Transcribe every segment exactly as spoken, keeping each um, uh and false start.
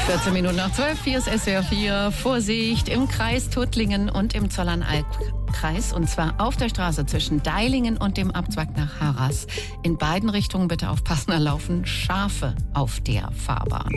vierzehn Minuten nach zwölf, hier ist S W R vier. Vorsicht im Kreis Tuttlingen und im Zollernalb-Kreis. Und zwar auf der Straße zwischen Deilingen und dem Abzweig nach Harras. In beiden Richtungen bitte aufpassen, da laufen Schafe auf der Fahrbahn.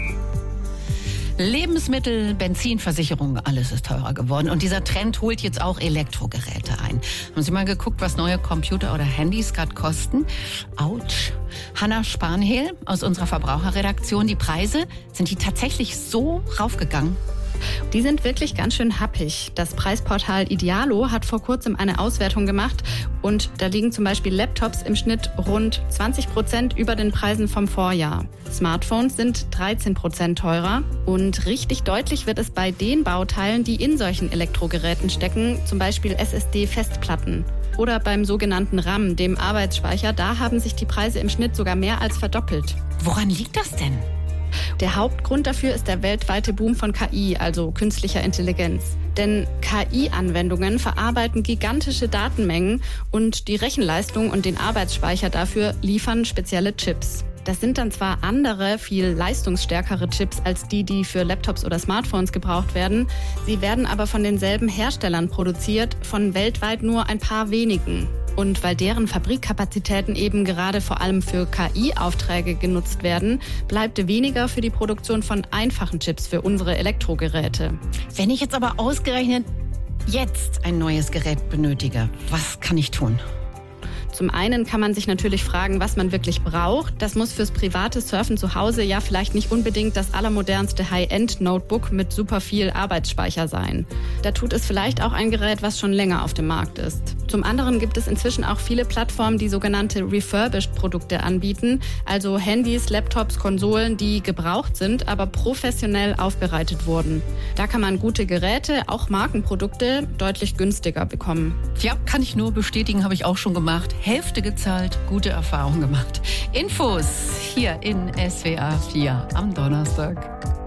Lebensmittel, Benzinversicherung, alles ist teurer geworden. Und dieser Trend holt jetzt auch Elektrogeräte ein. Haben Sie mal geguckt, was neue Computer oder Handys gerade kosten? Autsch. Hanna Spanhehl aus unserer Verbraucherredaktion. Die Preise, sind die tatsächlich so raufgegangen? Die sind wirklich ganz schön happig. Das Preisportal Idealo hat vor kurzem eine Auswertung gemacht und da liegen zum Beispiel Laptops im Schnitt rund zwanzig Prozent über den Preisen vom Vorjahr. Smartphones sind dreizehn Prozent teurer und richtig deutlich wird es bei den Bauteilen, die in solchen Elektrogeräten stecken, zum Beispiel S S D-Festplatten. Oder beim sogenannten RAM, dem Arbeitsspeicher, da haben sich die Preise im Schnitt sogar mehr als verdoppelt. Woran liegt das denn? Der Hauptgrund dafür ist der weltweite Boom von K I, also künstlicher Intelligenz. Denn K I-Anwendungen verarbeiten gigantische Datenmengen und die Rechenleistung und den Arbeitsspeicher dafür liefern spezielle Chips. Das sind dann zwar andere, viel leistungsstärkere Chips als die, die für Laptops oder Smartphones gebraucht werden. Sie werden aber von denselben Herstellern produziert, von weltweit nur ein paar wenigen. Und weil deren Fabrikkapazitäten eben gerade vor allem für K I-Aufträge genutzt werden, bleibt weniger für die Produktion von einfachen Chips für unsere Elektrogeräte. Wenn ich jetzt aber ausgerechnet jetzt ein neues Gerät benötige, was kann ich tun? Zum einen kann man sich natürlich fragen, was man wirklich braucht. Das muss fürs private Surfen zu Hause ja vielleicht nicht unbedingt das allermodernste High-End-Notebook mit super viel Arbeitsspeicher sein. Da tut es vielleicht auch ein Gerät, was schon länger auf dem Markt ist. Zum anderen gibt es inzwischen auch viele Plattformen, die sogenannte Refurbished-Produkte anbieten, also Handys, Laptops, Konsolen, die gebraucht sind, aber professionell aufbereitet wurden. Da kann man gute Geräte, auch Markenprodukte, deutlich günstiger bekommen. Ja, kann ich nur bestätigen, habe ich auch schon gemacht. Hälfte gezahlt, gute Erfahrung gemacht. Infos hier in S W R vier am Donnerstag.